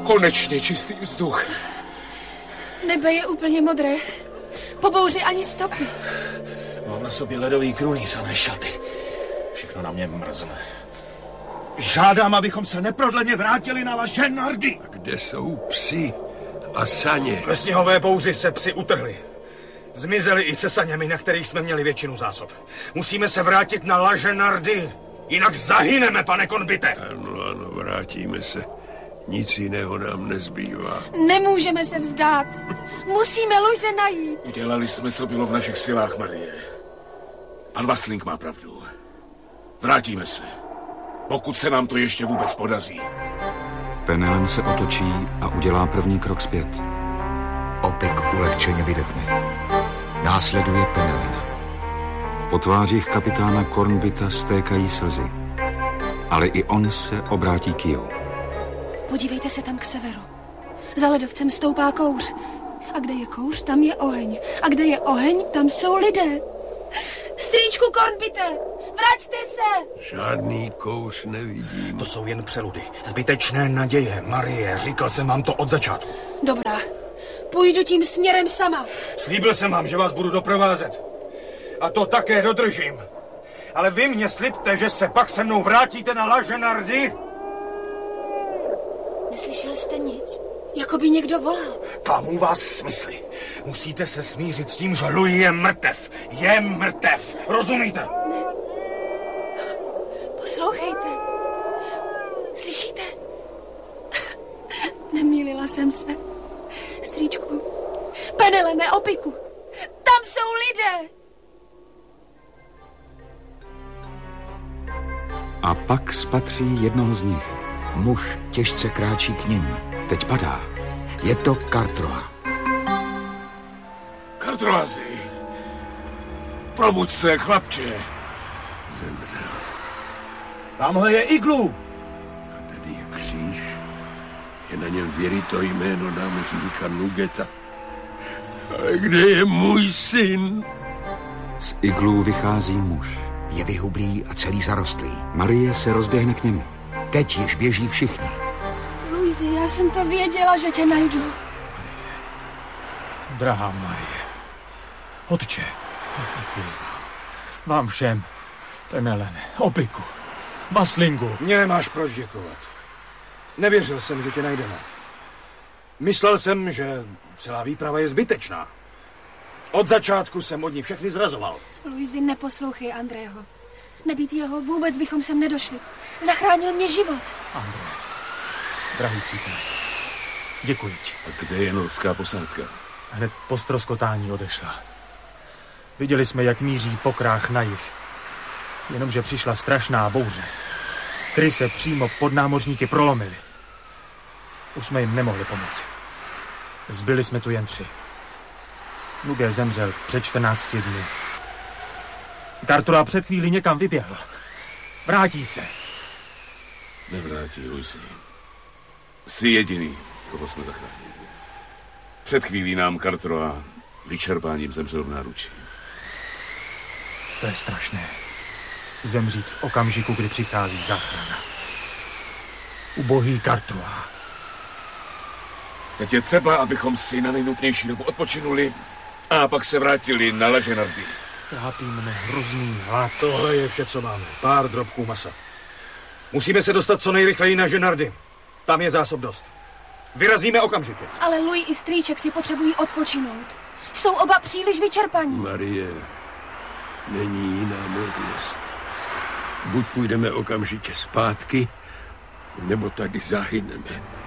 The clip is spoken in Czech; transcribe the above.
Konečně čistý vzduch. Nebe je úplně modré. Po bouři ani stopy. Mám na sobě ledový krunýř a ne šaty. Všechno na mě mrzne. Žádám, abychom se neprodleně vrátili na La Genardy. A kde jsou psi a saně? Ve sněhové bouři se psi utrhli. Zmizeli i se saněmi, na kterých jsme měli většinu zásob. Musíme se vrátit na La Genardy. Jinak zahyneme, pane Kornbite. Ano, vrátíme se. Nic jiného nám nezbývá. Nemůžeme se vzdát. Musíme Luise najít. Udělali jsme, co bylo v našich silách, Marie. Pan Vasling má pravdu. Vrátíme se. Pokud se nám to ještě vůbec podaří. Penelem se otočí a udělá první krok zpět. Opik ulehčeně vydechne. Následuje Penelina. Po tvářích kapitána Kornbita stékají slzy. Ale i on se obrátí k jihu. Podívejte se tam k severu. Za ledovcem stoupá kouř. A kde je kouř, tam je oheň. A kde je oheň, tam jsou lidé. Strýčku Kornbite, vraťte se! Žádný kouř nevidím. To jsou jen přeludy. Zbytečné naděje, Marie. Říkal jsem vám to od začátku. Dobrá, půjdu tím směrem sama. Slíbil jsem vám, že vás budu doprovázet. A to také dodržím. Ale vy mě slibte, že se pak se mnou vrátíte na La Genardy. Neslyšel jste nic? Jako by někdo volal. Klamu vás smysly. Musíte se smířit s tím, že Louis je mrtev. Je mrtev. Rozumíte? Ne. Poslouchejte. Slyšíte? Nemýlila jsem se. Strýčku. Penele, ne opiku. Tam jsou lidé. A pak spatří jednoho z nich. Muž těžce kráčí k nim. Teď padá. Je to Kartroa. Kartroazi. Probuď se, chlapče. Zemřel. Tamhle je iglu. A tady je kříž. Je na něm věrito jméno námořníka Nugeta. Ale kde je můj syn? Z iglů vychází muž. Je vyhublý a celý zarostlý. Marie se rozběhne k němu. Teď již běží všichni. Luisi, já jsem to věděla, že tě najdu. Drahá Marie, otče, děkuji vám. Vám všem, Penelene, opiku, Vaslingu. Mně nemáš proč děkovat. Nevěřil jsem, že tě najdeme. Myslel jsem, že celá výprava je zbytečná. Od začátku jsem od ní všechny zrazoval. Luisi, neposlouchej Andrého. Nebýt jeho, vůbec bychom sem nedošli. Zachránil mě život. André, drahý přítel, děkuji ti. A kde je norská posádka? Hned po ztroskotání odešla. Viděli jsme, jak míří po krách na jih. Jenomže přišla strašná bouře. Kry se přímo pod námořníky prolomily. Už jsme jim nemohli pomoci. Zbyli jsme tu jen 3. Nuge zemřel před 14 dny. Kartroa před chvíli někam vyběhl. Vrátí se. Nevrátí, Luisi. Jsi jediný, koho jsme zachránili. Před chvílí nám Kartroa vyčerpáním zemřel v náručí. To je strašné. Zemřít v okamžiku, kdy přichází záchrana. Ubohý Kartroa. Teď je třeba, abychom si na nejnutnější dobu odpočinuli a pak se vrátili na La Genardy. Trápí mne hrozný hlad. Tohle je vše, co máme. Pár drobků masa. Musíme se dostat co nejrychleji na Genardy. Tam je zásob dost. Vyrazíme okamžitě. Ale Louis i strýček si potřebují odpočinout. Jsou oba příliš vyčerpaní. Marie, není jiná možnost. Buď půjdeme okamžitě zpátky, nebo tady zahyneme.